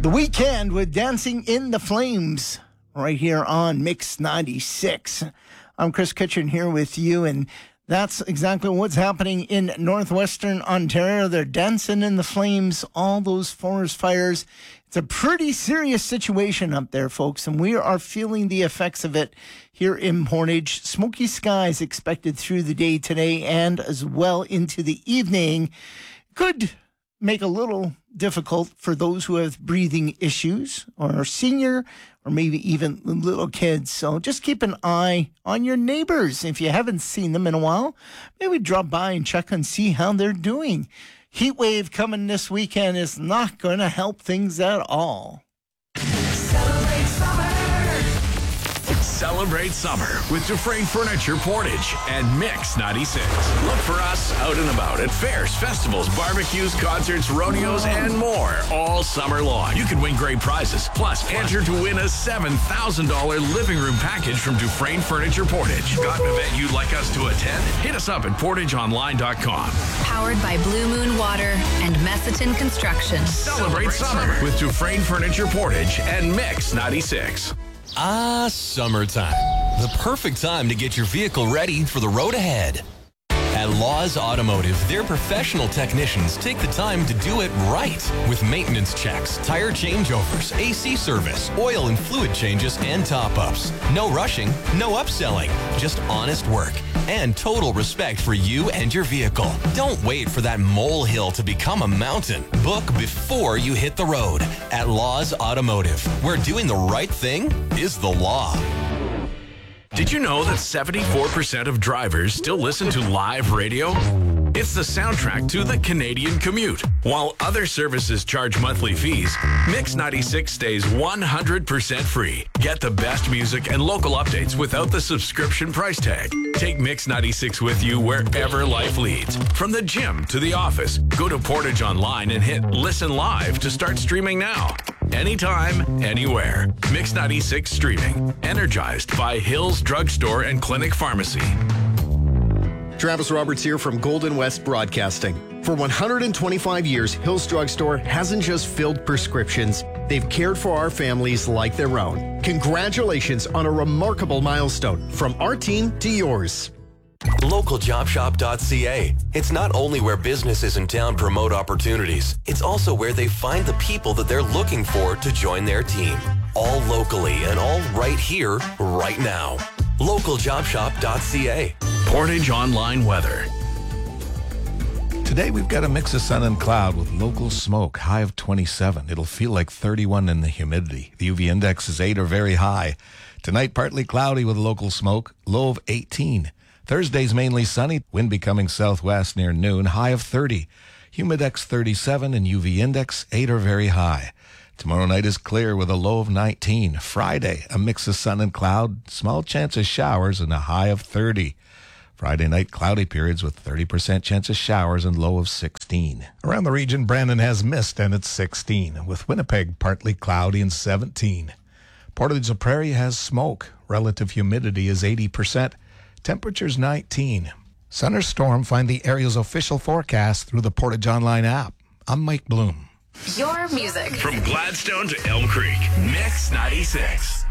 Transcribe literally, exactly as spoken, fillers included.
The Weekend with Dancing in the Flames right here on Mix ninety-six. I'm Chris Kitchen here with you, and that's exactly what's happening in northwestern Ontario. They're dancing in the flames, all those forest fires. It's a pretty serious situation up there, folks, and we are feeling the effects of it here in Portage. Smoky skies expected through the day today and as well into the evening. Could make a little difficult for those who have breathing issues or are senior or maybe even little kids. So just keep an eye on your neighbors. If you haven't seen them in a while, maybe drop by and check and see how they're doing. Heat wave coming this weekend is not going to help things at all. Celebrate summer. Celebrate summer with Dufresne Furniture Portage and Mix ninety-six. Look for us out and about at fairs, festivals, barbecues, concerts, rodeos, and more all summer long. You can win great prizes. Plus, enter to win a seven thousand dollars living room package from Dufresne Furniture Portage. Got an event you'd like us to attend? Hit us up at portage online dot com. Powered by Blue Moon Water and Messiton Construction. Celebrate summer with Dufresne Furniture Portage and Mix ninety-six. Ah, summertime. The perfect time to get your vehicle ready for the road ahead. At Laws Automotive, their professional technicians take the time to do it right with maintenance checks, tire changeovers, A C service, oil and fluid changes, and top-ups. No rushing, no upselling, just honest work and total respect for you and your vehicle. Don't wait for that molehill to become a mountain. Book before you hit the road at Laws Automotive, where doing the right thing is the law. Did you know that seventy-four percent of drivers still listen to live radio? It's the soundtrack to the Canadian commute. While other services charge monthly fees, Mix ninety-six stays one hundred percent free. Get the best music and local updates without the subscription price tag. Take Mix ninety-six with you wherever life leads. From the gym to the office, go to Portage Online and hit Listen Live to start streaming now. Anytime, anywhere. Mix ninety-six streaming. Energized by Hills Drugstore and Clinic Pharmacy. Travis Roberts here from Golden West Broadcasting. For one hundred twenty-five years, Hills Drugstore hasn't just filled prescriptions, they've cared for our families like their own. Congratulations on a remarkable milestone from our team to yours. local job shop dot c a. It's not only where businesses in town promote opportunities, it's also where they find the people that they're looking for to join their team. All locally and all right here, right now. local job shop dot c a. Portage Online Weather. Today we've got a mix of sun and cloud with local smoke, high of twenty-seven. It'll feel like thirty-one in the humidity. The U V index is eight or very high. Tonight partly cloudy with local smoke, low of eighteen. Thursday's mainly sunny, wind becoming southwest near noon, high of thirty. Humidex thirty-seven and U V index eight or very high. Tomorrow night is clear with a low of nineteen. Friday, a mix of sun and cloud, small chance of showers and a high of thirty. Friday night, cloudy periods with thirty percent chance of showers and low of sixteen. Around the region, Brandon has mist and it's sixteen, with Winnipeg partly cloudy and seventeen. Portage la Prairie has smoke. Relative humidity is eighty percent. Temperature's nineteen. Sun or storm, find the area's official forecast through the Portage Online app. I'm Mike Bloom. Your music. From Gladstone to Elm Creek, Mix ninety-six.